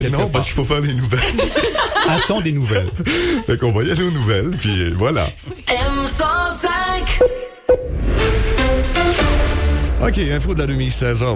Non, parce qu'il faut faire des nouvelles. Attends des nouvelles. Fait qu'on va y aller aux nouvelles, puis voilà. M105. OK, info de la demi,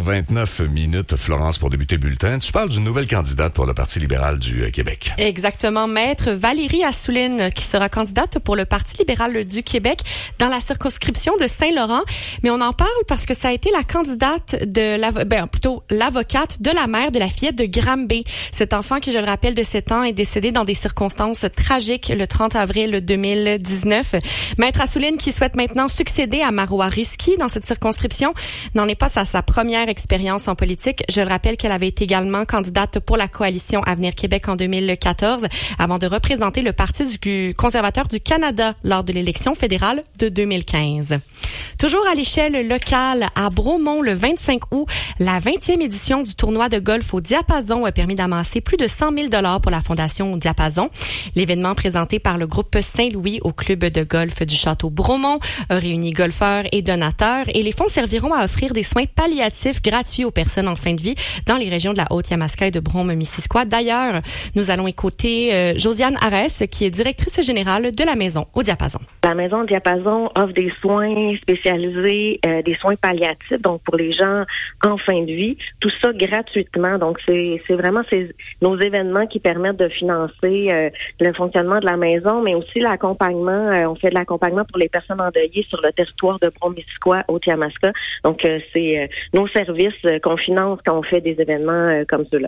16h29. Florence, pour débuter le bulletin, tu parles d'une nouvelle candidate pour le Parti libéral du Québec. Exactement, maître Valérie Assouline, qui sera candidate pour le Parti libéral du Québec dans la circonscription de Saint-Laurent. Mais on en parle parce que ça a été la candidate de l'avocate de la mère de la fillette de Granby. Cet enfant qui, je le rappelle, de 7 ans est décédé dans des circonstances tragiques le 30 avril 2019. Maître Assouline qui souhaite maintenant succéder à Marois Risky dans cette circonscription n'en est pas à sa première expérience en politique. Je le rappelle qu'elle avait été également candidate pour la coalition Avenir Québec en 2014 avant de représenter le Parti du conservateur du Canada lors de l'élection fédérale de 2015. Toujours à l'échelle locale, à Bromont, le 25 août, la 20e édition du tournoi de golf au Diapason a permis d'amasser plus de 100 000 $ pour la Fondation Diapason. L'événement présenté par le groupe Saint-Louis au club de golf du Château Bromont a réuni golfeurs et donateurs et les fonds serviront à offrir des soins palliatifs gratuits aux personnes en fin de vie dans les régions de la Haute-Yamaska et de Brome-Missisquoi. D'ailleurs, nous allons écouter Josiane Arès, qui est directrice générale de la Maison au Diapason. La Maison au Diapason offre des soins spécialisés, des soins palliatifs, donc pour les gens en fin de vie, tout ça gratuitement. Donc, c'est vraiment nos événements qui permettent de financer le fonctionnement de la maison, mais aussi l'accompagnement. On fait de l'accompagnement pour les personnes endeuillées sur le territoire de Brome-Missisquoi, Haute-Yamaska. Donc, c'est nos services qu'on finance quand on fait des événements comme ceux-là.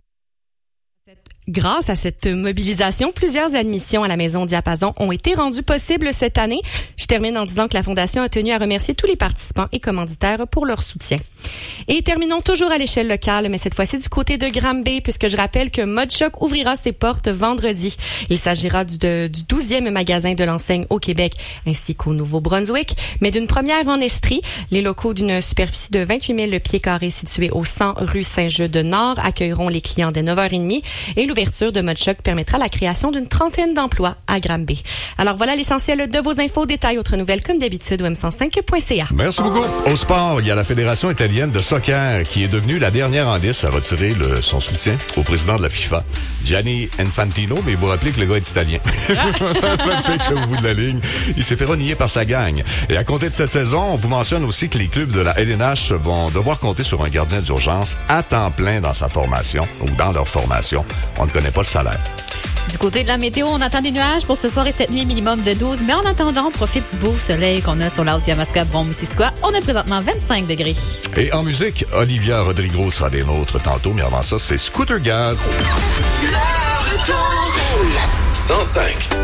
Grâce à cette mobilisation, plusieurs admissions à la Maison Diapason ont été rendues possibles cette année. Je termine en disant que la Fondation a tenu à remercier tous les participants et commanditaires pour leur soutien. Et terminons toujours à l'échelle locale, mais cette fois-ci du côté de Granby, puisque je rappelle que Modchoc ouvrira ses portes vendredi. Il s'agira du 12e magasin de l'enseigne au Québec, ainsi qu'au Nouveau-Brunswick, mais d'une première en Estrie. Les locaux d'une superficie de 28 000 pieds carrés situés au 100 rue Saint-Jeu-de-Nord accueilleront les clients dès 9h30 et l'ouverture de Modchoc permettra la création d'une trentaine d'emplois à Granby. Alors voilà l'essentiel de vos infos. Détails, autres nouvelles comme d'habitude au m105.ca. Merci beaucoup. Au sport, il y a la Fédération italienne de soccer qui est devenue la dernière en lice à retirer son soutien au président de la FIFA, Gianni Infantino, mais vous vous rappelez que le gars est italien. Au bout de la ligne, il s'est fait renier par sa gang. Et à compter de cette saison, on vous mentionne aussi que les clubs de la LNH vont devoir compter sur un gardien d'urgence à temps plein dans sa formation ou dans leur formation. On ne connaît pas le salaire. Du côté de la météo, on attend des nuages pour ce soir et cette nuit, minimum de 12. Mais en attendant, on profite du beau soleil qu'on a sur la Haute-Yamaska, Brome-Missisquoi. On a présentement 25 degrés. Et en musique, Olivia Rodrigo sera des nôtres tantôt, mais avant ça, c'est Scooter Gaz. 105.